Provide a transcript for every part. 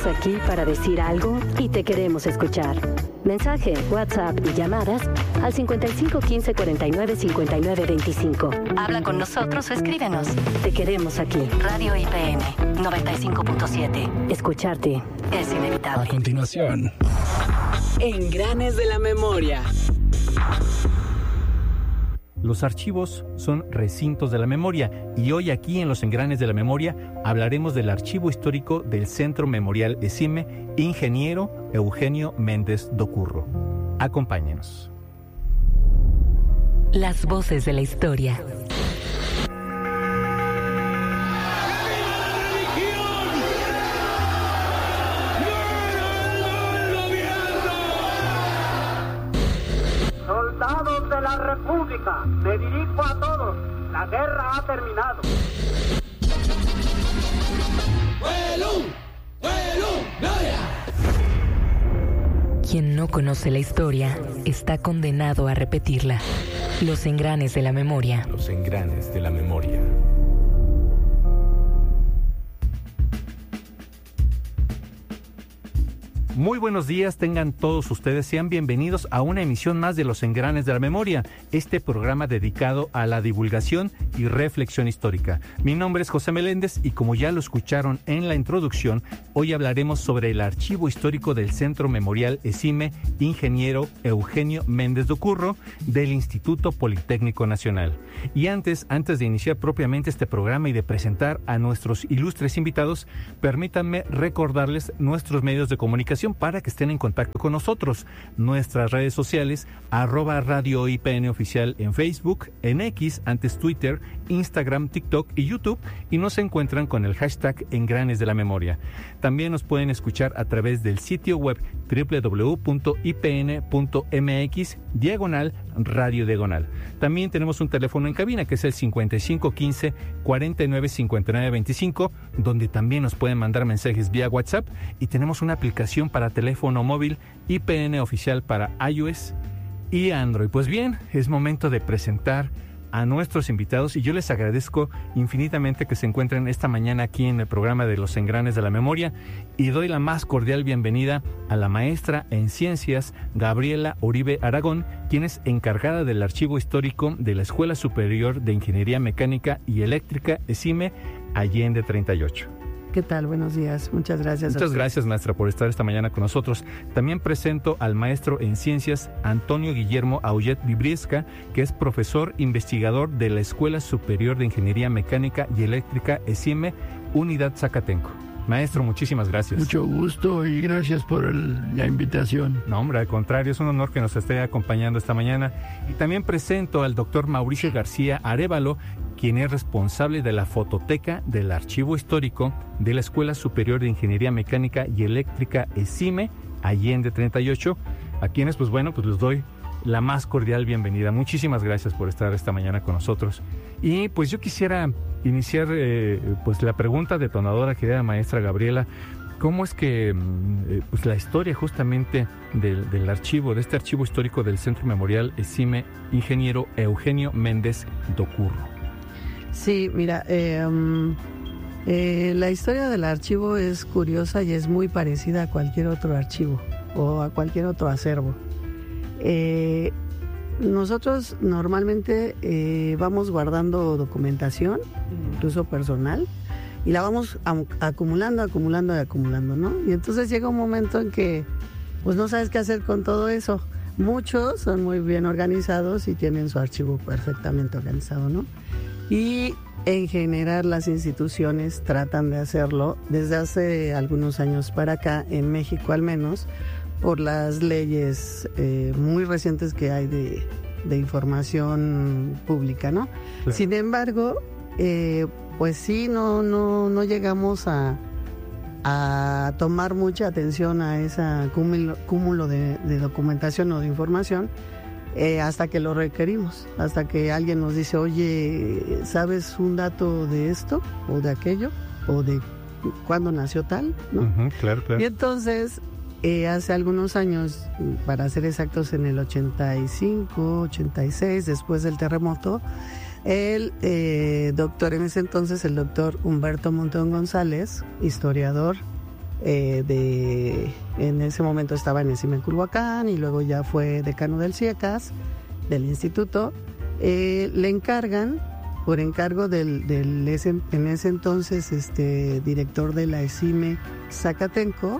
Estamos aquí para decir algo y te queremos escuchar. Mensaje, WhatsApp y llamadas al 55 15 49 59 25. Habla con nosotros o escríbenos. Te queremos aquí. Radio IPN 95.7. Escucharte es inevitable. A continuación, Engranes de la Memoria. Los archivos son recintos de la memoria y hoy aquí en Los Engranes de la Memoria hablaremos del archivo histórico del Centro Memorial ESIME, Ingeniero Eugenio Méndez Docurro. Acompáñenos. Las voces de la historia. Soldados de la República, me dirijo a todos. La guerra ha terminado. Quien no conoce la historia está condenado a repetirla. Los Engranes de la Memoria. Los Engranes de la Memoria. Muy buenos días, tengan todos ustedes, sean bienvenidos a una emisión más de Los Engranes de la Memoria, este programa dedicado a la divulgación y reflexión histórica. Mi nombre es José Meléndez y como ya lo escucharon en la introducción, hoy hablaremos sobre el archivo histórico del Centro Memorial ESIME, Ingeniero Eugenio Méndez Docurro, del Instituto Politécnico Nacional. Y antes de iniciar propiamente este programa y de presentar a nuestros ilustres invitados, permítanme recordarles nuestros medios de comunicación para que estén en contacto con nosotros. Nuestras redes sociales, @Radio IPN Oficial en Facebook, en X, antes Twitter, Instagram, TikTok y YouTube, y nos encuentran con el hashtag Engranes de la Memoria. También nos pueden escuchar a través del sitio web www.ipn.mx/Radio Diagonal. También tenemos un teléfono en cabina que es el 5515 49 59 25, donde también nos pueden mandar mensajes vía WhatsApp, y tenemos una aplicación para teléfono móvil IPN Oficial para iOS y Android. Pues bien, es momento de presentar a nuestros invitados y yo les agradezco infinitamente que se encuentren esta mañana aquí en el programa de Los Engranes de la Memoria, y doy la más cordial bienvenida a la maestra en Ciencias Gabriela Uribe Aragón, quien es encargada del archivo histórico de la Escuela Superior de Ingeniería Mecánica y Eléctrica ESIME Allende 38. ¿Qué tal? Buenos días. Muchas gracias. Muchas gracias, maestra, por estar esta mañana con nosotros. También presento al maestro en Ciencias Antonio Guillermo Aullet Vibriesca, que es profesor investigador de la Escuela Superior de Ingeniería Mecánica y Eléctrica ESIME, Unidad Zacatenco. Maestro, muchísimas gracias. Mucho gusto y gracias por la invitación. No, hombre, al contrario, es un honor que nos esté acompañando esta mañana. Y también presento al doctor Mauricio García Arévalo, quien es responsable de la fototeca del archivo histórico de la Escuela Superior de Ingeniería Mecánica y Eléctrica ESIME Allende 38, a quienes, pues les doy la más cordial bienvenida. Muchísimas gracias por estar esta mañana con nosotros. Y pues yo quisiera iniciar la pregunta detonadora, querida maestra Gabriela. ¿Cómo es que la historia justamente del archivo, de este archivo histórico del Centro Memorial ESIME, Ingeniero Eugenio Méndez Docurro? Sí, mira, la historia del archivo es curiosa y es muy parecida a cualquier otro archivo o a cualquier otro acervo. Nosotros normalmente vamos guardando documentación, incluso personal, y la vamos acumulando, ¿no? Y entonces llega un momento en que pues no sabes qué hacer con todo eso. Muchos son muy bien organizados y tienen su archivo perfectamente organizado, ¿no? Y en general las instituciones tratan de hacerlo desde hace algunos años para acá, en México al menos, por las leyes muy recientes que hay de información pública, ¿no? Sí. Sin embargo, pues sí, no llegamos a tomar mucha atención a ese cúmulo de documentación o de información hasta que lo requerimos, hasta que alguien nos dice, oye, ¿sabes un dato de esto o de aquello? O de cuándo nació tal, ¿no? Uh-huh, claro. Y entonces, hace algunos años, para ser exactos, en el 85, 86, después del terremoto, el doctor, en ese entonces, el doctor Humberto Monteón González, historiador en ese momento estaba en el CIME Culhuacán y luego ya fue decano del CIECAS, del instituto. Le encargan, por encargo en ese entonces director de la ECIME Zacatenco,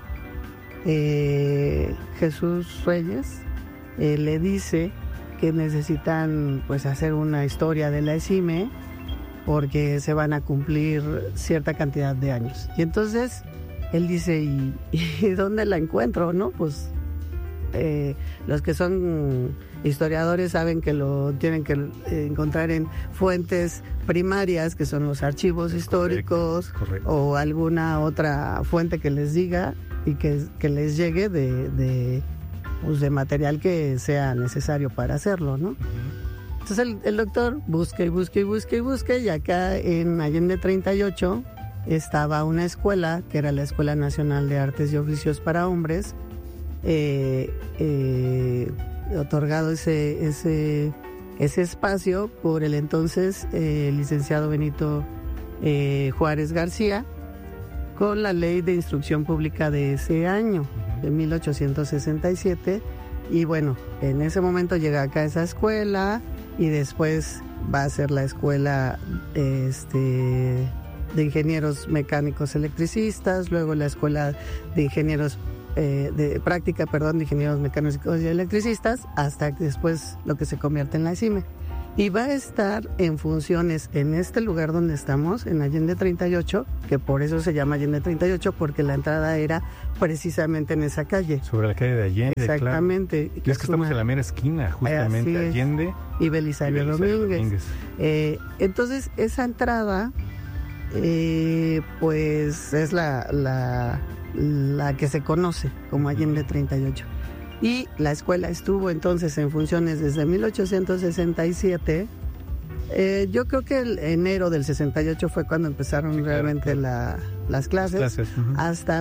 Jesús Reyes, le dice que necesitan pues hacer una historia de la ECIME porque se van a cumplir cierta cantidad de años. Y entonces él dice, ¿y dónde la encuentro? ¿No? Pues los que son historiadores saben que lo tienen que encontrar en fuentes primarias, que son los archivos históricos, correcto. O alguna otra fuente que les diga y que les llegue de material que sea necesario para hacerlo, ¿no? Entonces el doctor busca y acá en Allende 38 estaba una escuela, que era la Escuela Nacional de Artes y Oficios para Hombres, otorgado ese espacio por el entonces licenciado Benito Juárez García, con la Ley de Instrucción Pública de ese año, de 1867, y bueno, en ese momento llega acá esa escuela y después va a ser la escuela de ingenieros mecánicos electricistas, luego la escuela de ingenieros de ingenieros mecánicos y electricistas, hasta que después lo que se convierte en la ECIME. Y va a estar en funciones en este lugar donde estamos, en Allende 38, que por eso se llama Allende 38, porque la entrada era precisamente en esa calle. Sobre la calle de Allende, exactamente. Claro. Es que estamos en la mera esquina, justamente, Allende y Belisario Domínguez. Entonces, esa entrada, pues es la que se conoce como Allende 38. Y la escuela estuvo entonces en funciones desde 1867. Yo creo que el enero del 68 fue cuando empezaron realmente las clases. Hasta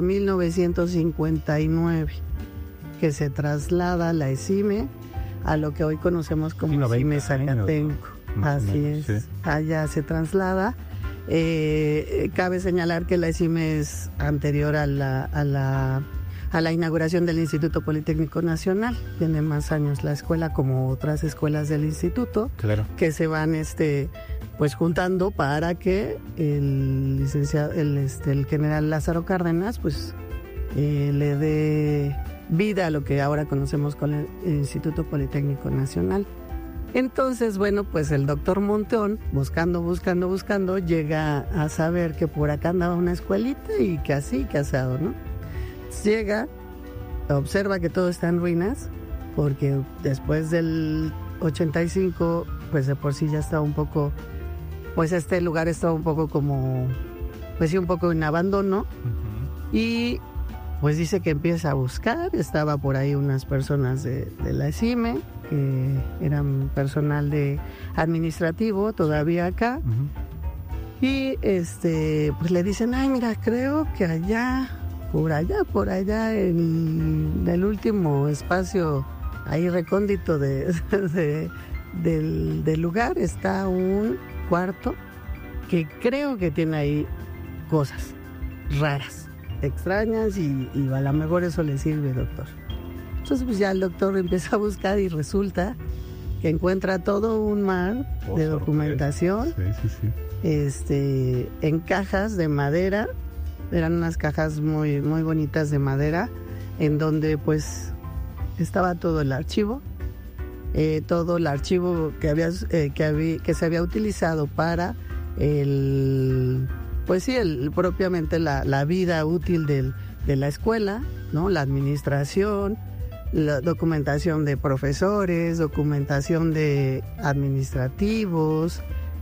1959, que se traslada la ECIME a lo que hoy conocemos como ECIME Zacatenco. Así es, sí. Allá se traslada. Cabe señalar que la ECIME es anterior a la inauguración del Instituto Politécnico Nacional. Tiene más años la escuela, como otras escuelas del instituto, claro, que se van pues juntando para que el licenciado, el general Lázaro Cárdenas, pues le dé vida a lo que ahora conocemos como el Instituto Politécnico Nacional. Entonces, bueno, pues el doctor Monteón, buscando, llega a saber que por acá andaba una escuelita y que así, que asado, ¿no? Llega, observa que todo está en ruinas, porque después del 85, pues de por sí ya estaba un poco, pues este lugar estaba un poco como, pues sí, un poco en abandono. Y pues dice que empieza a buscar, estaba por ahí unas personas de la ECIME, que eran personal de administrativo todavía acá, y pues le dicen, ay, mira, creo que por allá en el último espacio ahí recóndito del lugar está un cuarto que creo que tiene ahí cosas raras, extrañas, y a lo mejor eso le sirve, doctor. Entonces pues ya el doctor empieza a buscar y resulta que encuentra todo un mar de documentación, en cajas de madera. Eran unas cajas muy, muy bonitas de madera, en donde pues estaba todo el archivo que se había utilizado para propiamente la vida útil de la escuela, ¿no? La administración, la documentación de profesores, documentación de administrativos,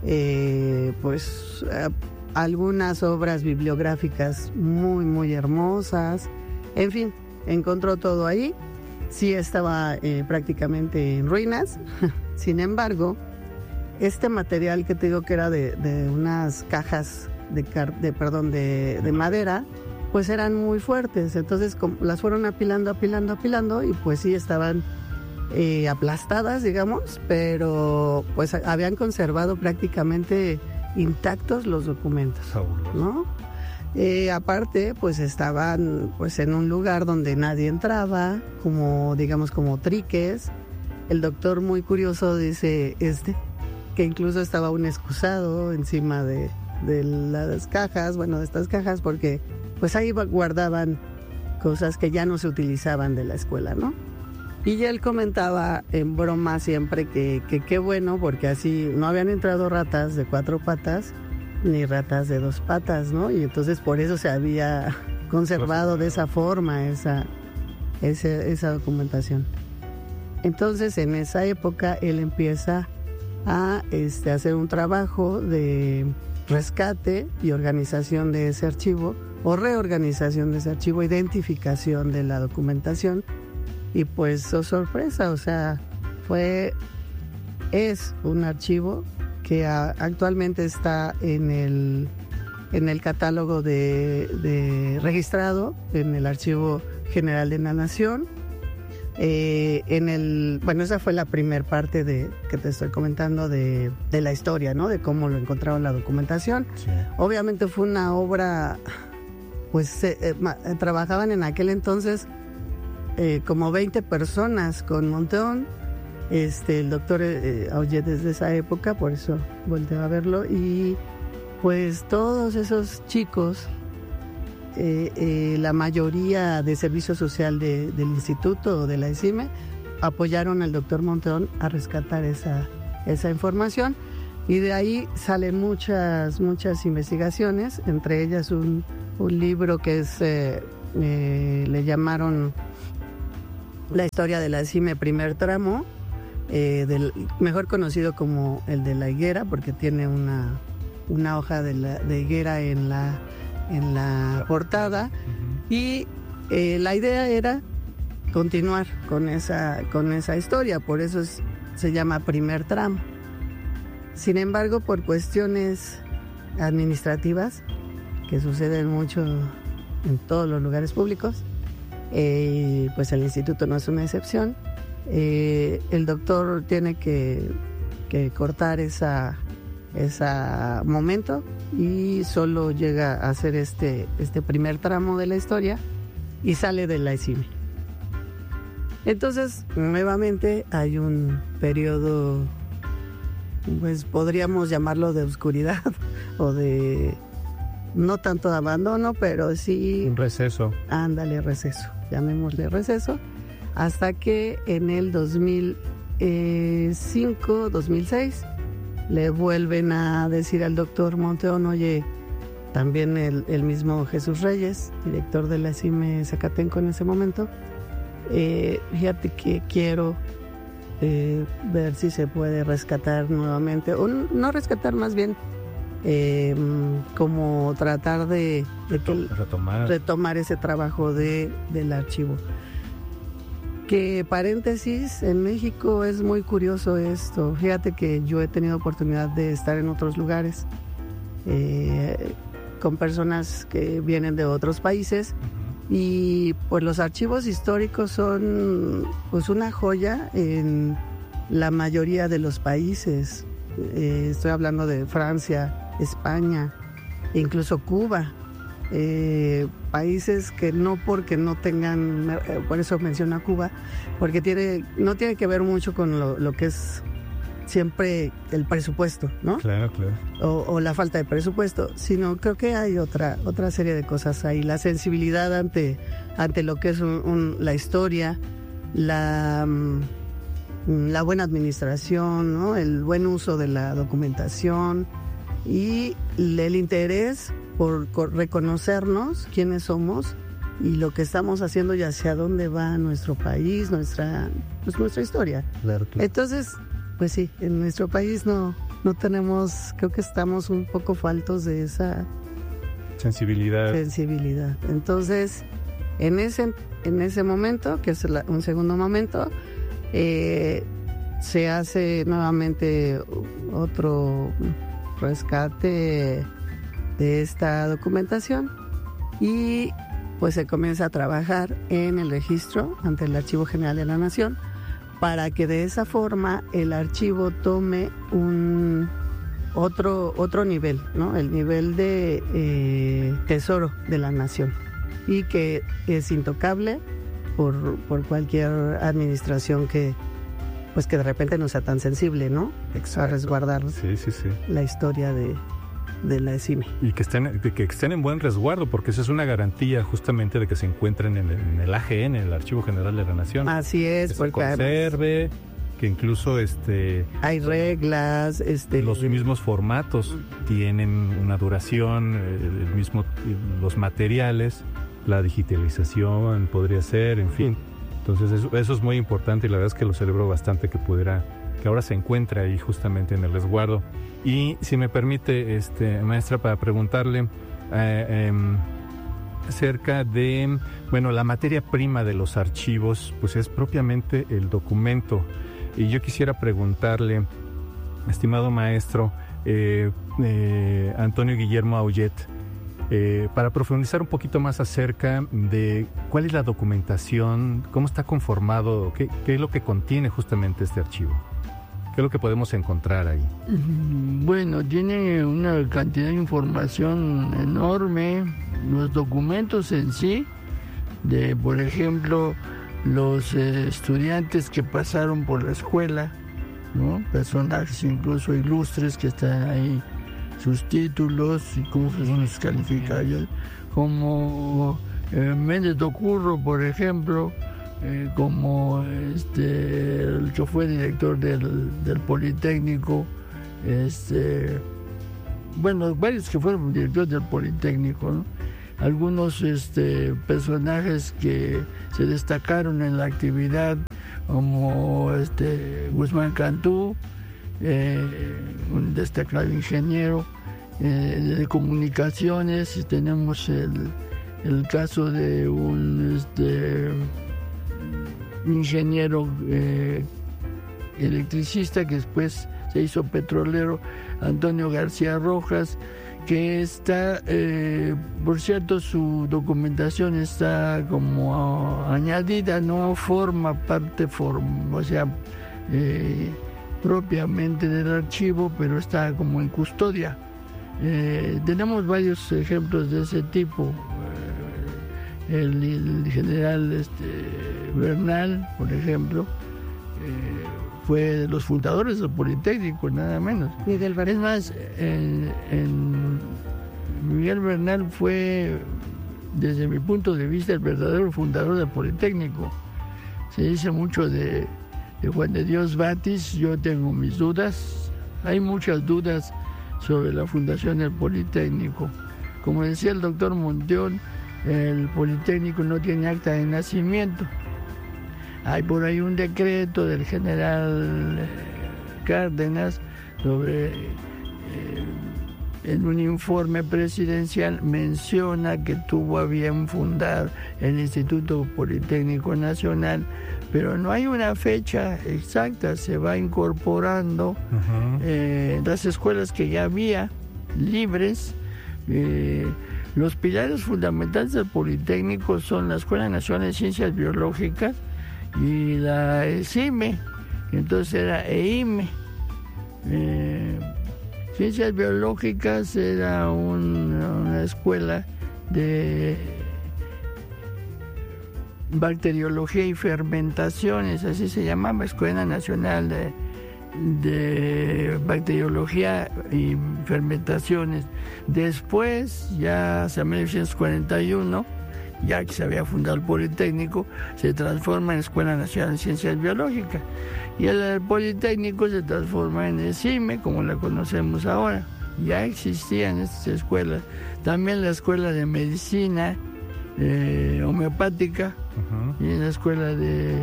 algunas obras bibliográficas muy, muy hermosas. En fin, encontró todo ahí. Sí estaba prácticamente en ruinas. Sin embargo, este material que te digo que era de unas cajas de madera, pues eran muy fuertes. Entonces las fueron apilando y pues sí estaban aplastadas, digamos, pero pues habían conservado prácticamente intactos los documentos, ¿no? Aparte, pues estaban pues en un lugar donde nadie entraba, como digamos como triques. El doctor, muy curioso, dice que incluso estaba un excusado encima de las cajas, de estas cajas, porque pues ahí guardaban cosas que ya no se utilizaban de la escuela, ¿no? Y él comentaba en broma siempre que qué bueno, porque así no habían entrado ratas de 4 patas ni ratas de 2 patas, ¿no? Y entonces por eso se había conservado de esa forma esa documentación. Entonces en esa época él empieza a hacer un trabajo de rescate y organización de ese archivo, o reorganización de ese archivo, identificación de la documentación. Y pues, oh sorpresa, o sea, es un archivo que actualmente está en el catálogo de registrado en el Archivo General de la Nación. Esa fue la primera parte que te estoy comentando de la historia, ¿no? De cómo lo encontraron la documentación. Sí. Obviamente fue una obra, pues trabajaban en aquel entonces como 20 personas con Monteón. El doctor Auger desde esa época, por eso volteé a verlo, y pues todos esos chicos, la mayoría de servicio social del instituto o de la ESIME, apoyaron al doctor Monteón a rescatar esa información, y de ahí salen muchas investigaciones, entre ellas un libro que le llamaron La historia de la ESIME, primer tramo, mejor conocido como el de la higuera, porque tiene una hoja de higuera en la portada. Y la idea era continuar con esa historia, por eso se llama primer tramo. Sin embargo, por cuestiones administrativas, que suceden mucho en todos los lugares públicos, pues el instituto no es una excepción. El doctor tiene que cortar ese momento y solo llega a hacer este primer tramo de la historia y sale de la ESIME. Entonces, nuevamente hay un periodo, pues podríamos llamarlo de oscuridad o de no tanto de abandono, pero sí un receso. Ándale, receso, llamémosle receso, hasta que en el 2005, 2006 le vuelven a decir al doctor Monteón, oye, también el mismo Jesús Reyes, director de la ESIME Zacatenco en ese momento, fíjate que quiero ver si se puede rescatar nuevamente, o no rescatar, más bien como tratar de retomar ese trabajo del archivo. Que paréntesis, en México es muy curioso esto. Fíjate que yo he tenido oportunidad de estar en otros lugares con personas que vienen de otros países, y pues los archivos históricos son pues una joya en la mayoría de los países. Estoy hablando de Francia, España, incluso Cuba. Países que no porque no tengan, por eso menciono a Cuba, porque no tiene que ver mucho con lo que es siempre el presupuesto, ¿no? Claro. O la falta de presupuesto, sino creo que hay otra serie de cosas ahí. La sensibilidad ante lo que es la historia, la buena administración, ¿no? El buen uso de la documentación y el interés por reconocernos quiénes somos y lo que estamos haciendo y hacia dónde va nuestro país, nuestra historia. Claro. Entonces, pues sí, en nuestro país no tenemos, creo que estamos un poco faltos de esa sensibilidad. Entonces, en ese momento, que es un segundo momento, se hace nuevamente otro rescate de esta documentación y pues se comienza a trabajar en el registro ante el Archivo General de la Nación, para que de esa forma el archivo tome otro nivel, ¿no? El nivel de tesoro de la nación, y que es intocable por cualquier administración que de repente no sea tan sensible, ¿no? A resguardar la historia de la ESIME. Y que estén en buen resguardo, porque esa es una garantía justamente de que se encuentren en el AGN, el Archivo General de la Nación. Así es, que porque se conserve, que incluso hay reglas, los mismos formatos tienen una duración, los materiales, la digitalización podría ser, en fin. Entonces eso es muy importante, y la verdad es que lo celebro bastante que ahora se encuentre ahí justamente en el resguardo. Y si me permite, maestra, para preguntarle acerca de, la materia prima de los archivos, pues es propiamente el documento. Y yo quisiera preguntarle, estimado maestro Antonio Guillermo Aullet, para profundizar un poquito más acerca de cuál es la documentación, cómo está conformado, qué es lo que contiene justamente este archivo, qué es lo que podemos encontrar ahí. Bueno, tiene una cantidad de información enorme, los documentos en sí, de por ejemplo los estudiantes que pasaron por la escuela, ¿no? Personajes incluso ilustres que están ahí, sus títulos y cómo son sus calificaciones, como Méndez Docurro, por ejemplo, como el que fue director del Politécnico, varios que fueron directores del Politécnico, ¿no? Algunos personajes que se destacaron en la actividad, como Guzmán Cantú, un destacado ingeniero de comunicaciones, y tenemos el caso de un ingeniero electricista que después se hizo petrolero, Antonio García Rojas, que está, por cierto, su documentación está como añadida, no forma parte, propiamente del archivo, pero está como en custodia. Tenemos varios ejemplos de ese tipo. El general Bernal, por ejemplo, fue de los fundadores del Politécnico, nada menos. Miguel Bernal. Es más, Miguel Bernal fue, desde mi punto de vista, el verdadero fundador del Politécnico. Se dice mucho de Juan de Dios Batis, yo tengo mis dudas. Hay muchas dudas sobre la fundación del Politécnico. Como decía el doctor Monteón, el Politécnico no tiene acta de nacimiento. Hay por ahí un decreto del general Cárdenas sobre, en un informe presidencial menciona que tuvo a bien fundar el Instituto Politécnico Nacional, pero no hay una fecha exacta, se va incorporando las escuelas que ya había libres. Los pilares fundamentales del Politécnico son la Escuela Nacional de Ciencias Biológicas y la ESIME, entonces era EIME. Ciencias Biológicas era una escuela de bacteriología y fermentaciones, así se llamaba, Escuela Nacional de Bacteriología y Fermentaciones. Después, ya hacia 1941, ya que se había fundado el Politécnico, se transforma en Escuela Nacional de Ciencias Biológicas. Y el Politécnico se transforma en ESIME, como la conocemos ahora. Ya existían estas escuelas. También la Escuela de Medicina Homeopática, y la Escuela de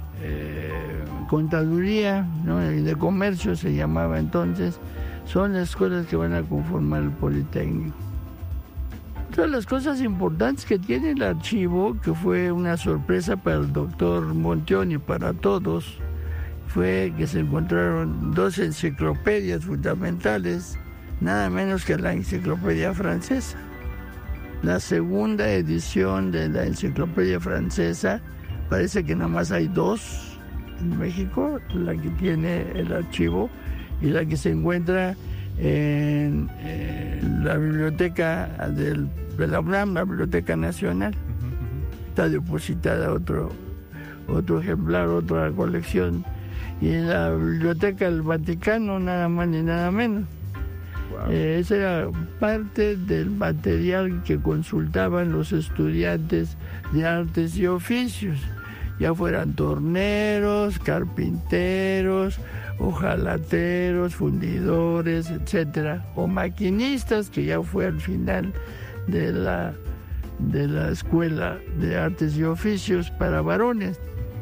Contaduría, ¿no? Y de Comercio se llamaba entonces. Son las escuelas que van a conformar el Politécnico. Todas las cosas importantes que tiene el archivo, que fue una sorpresa para el doctor Monteón y para todos, fue que se encontraron 2 enciclopedias fundamentales, nada menos que la enciclopedia francesa. La segunda edición de la enciclopedia francesa, parece que nada más hay 2 en México, la que tiene el archivo y la que se encuentra en la biblioteca de la UNAM, la Biblioteca Nacional. Está depositada otro ejemplar, otra colección. Y en la Biblioteca del Vaticano, nada más ni nada menos. Wow. Esa era parte del material que consultaban los estudiantes de artes y oficios, ya fueran torneros, carpinteros, hojalateros, fundidores, etcétera, o maquinistas, que ya fue al final de la Escuela de Artes y Oficios para varones.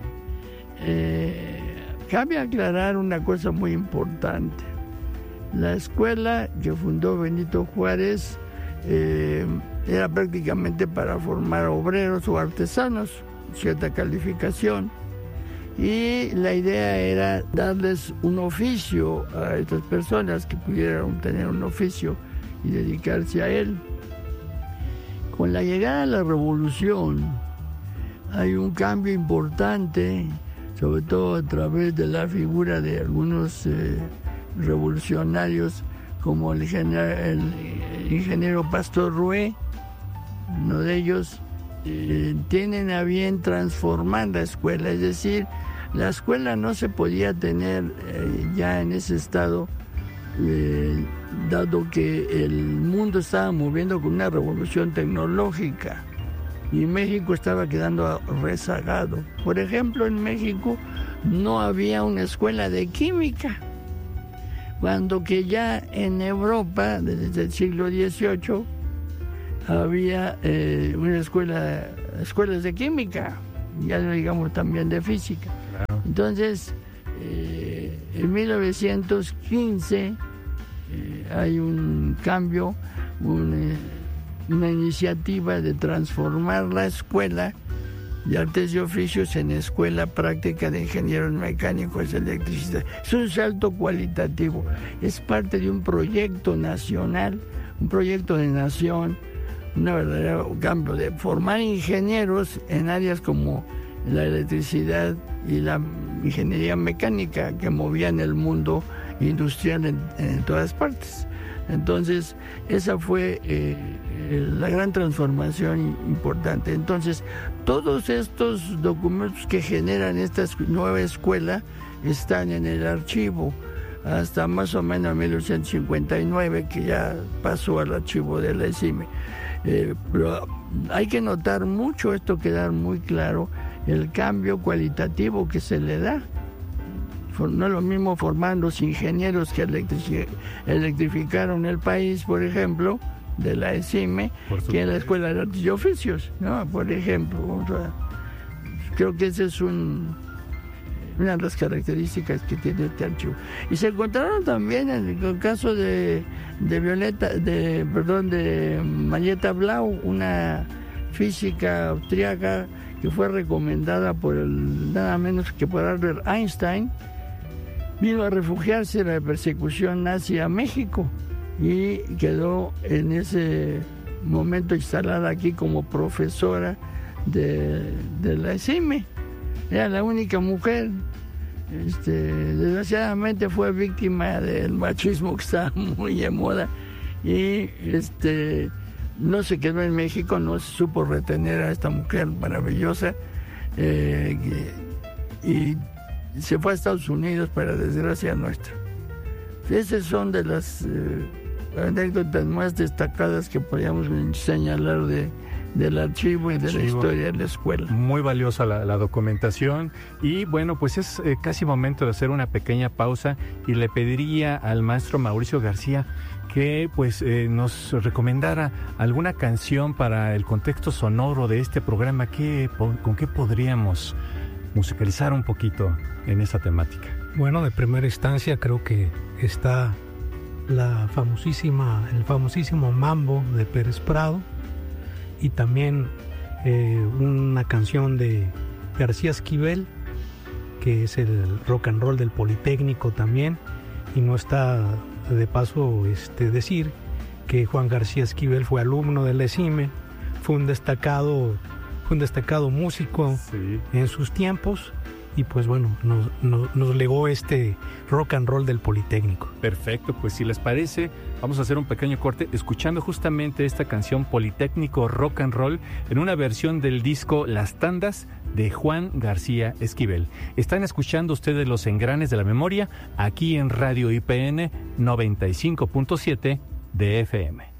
Cabe aclarar una cosa muy importante. La escuela que fundó Benito Juárez era prácticamente para formar obreros o artesanos, cierta calificación, y la idea era darles un oficio a estas personas que pudieran tener un oficio y dedicarse a él. Con la llegada de la Revolución hay un cambio importante, sobre todo a través de la figura de algunos revolucionarios como el ingeniero Pastor Rué. Uno de ellos tienen a bien transformar la escuela, es decir, la escuela no se podía tener ya en ese estado, dado que el mundo estaba moviendo con una revolución tecnológica y México estaba quedando rezagado. Por ejemplo, en México no había una escuela de química, cuando que ya en Europa, desde el siglo XVIII, había escuelas de química, ya no digamos también de física. Claro. Entonces, en 1915 hay un cambio, una iniciativa de transformar la escuela de artes y oficios en escuela práctica de ingenieros mecánicos electricistas. Es un salto cualitativo, es parte de un proyecto nacional, un proyecto de nación, un verdadero cambio de formar ingenieros en áreas como la electricidad y la ingeniería mecánica que movían el mundo industrial en todas partes. Entonces, esa fue la gran transformación importante. Entonces, todos estos documentos que generan esta nueva escuela están en el archivo hasta más o menos 1959, que ya pasó al archivo de la ESIME. Pero hay que notar mucho, esto queda muy claro, el cambio cualitativo que se le da. No es lo mismo formar los ingenieros que electrificaron el país, por ejemplo, de la ESIME, que en la Escuela de Artes y Oficios, ¿no? Por ejemplo, creo que esa es una de las características que tiene este archivo. Y se encontraron también en el caso de Marietta Blau, una física austriaca que fue recomendada por nada menos que por Albert Einstein. Vino a refugiarse de la persecución nazi a México y quedó en ese momento instalada aquí como profesora de la ESIME. Era la única mujer. Desgraciadamente fue víctima del machismo que estaba muy en moda y no se quedó en México, no se supo retener a esta mujer maravillosa y se fue a Estados Unidos, para desgracia nuestra. Esas son de las anécdotas más destacadas que podríamos señalar del archivo y de la historia de la escuela. Muy valiosa la documentación y bueno, pues es casi momento de hacer una pequeña pausa y le pediría al maestro Mauricio García que pues nos recomendara alguna canción para el contexto sonoro de este programa. ¿Con qué podríamos musicalizar un poquito en esa temática? Bueno, de primera instancia creo que está el famosísimo Mambo de Pérez Prado y también una canción de García Esquivel, que es el rock and roll del Politécnico también, y no está de paso decir que Juan García Esquivel fue alumno de la ESIME, fue un destacado músico en sus tiempos y pues bueno, nos legó este rock and roll del Politécnico. Perfecto, pues si les parece, vamos a hacer un pequeño corte escuchando justamente esta canción Politécnico Rock and Roll en una versión del disco Las Tandas de Juan García Esquivel. Están escuchando ustedes Los Engranes de la Memoria aquí en Radio IPN 95.7 de FM.